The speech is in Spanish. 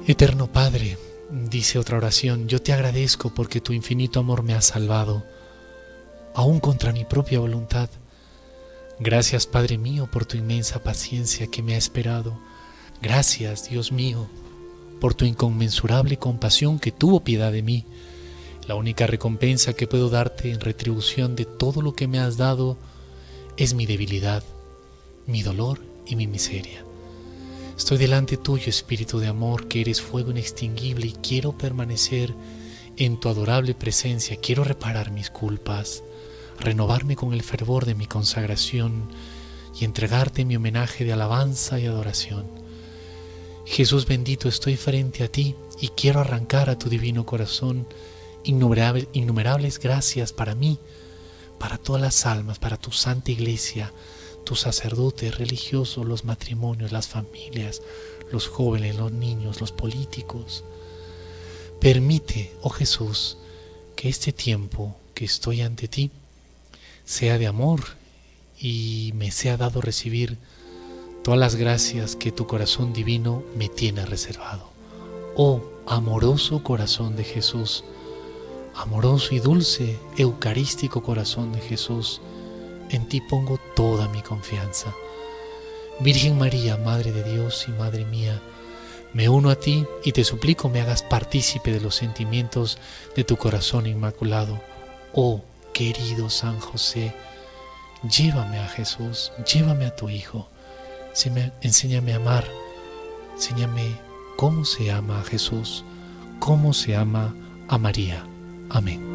Eterno Padre, dice otra oración, yo te agradezco porque tu infinito amor me ha salvado, aún contra mi propia voluntad. Gracias, Padre mío, por tu inmensa paciencia que me ha esperado. Gracias, Dios mío, por tu inconmensurable compasión que tuvo piedad de mí. La única recompensa que puedo darte en retribución de todo lo que me has dado es mi debilidad, mi dolor y mi miseria. Estoy delante tuyo, Espíritu de amor, que eres fuego inextinguible, y quiero permanecer en tu adorable presencia. Quiero reparar mis culpas, renovarme con el fervor de mi consagración y entregarte mi homenaje de alabanza y adoración. Jesús bendito, estoy frente a ti y quiero arrancar a tu divino corazón innumerables gracias para mí, para todas las almas, para tu santa iglesia, tus sacerdotes religiosos, los matrimonios, las familias, los jóvenes, los niños, los políticos. Permite, oh Jesús, que este tiempo que estoy ante ti sea de amor y me sea dado recibir todas las gracias que tu corazón divino me tiene reservado. Oh amoroso corazón de Jesús, amoroso y dulce eucarístico corazón de Jesús, en ti pongo toda mi confianza. Virgen María, Madre de Dios y Madre mía, me uno a ti y te suplico me hagas partícipe de los sentimientos de tu corazón inmaculado. Oh querido San José, llévame a Jesús, llévame a tu Hijo. Enséñame a amar, enséñame cómo se ama a Jesús, cómo se ama a María. Amén.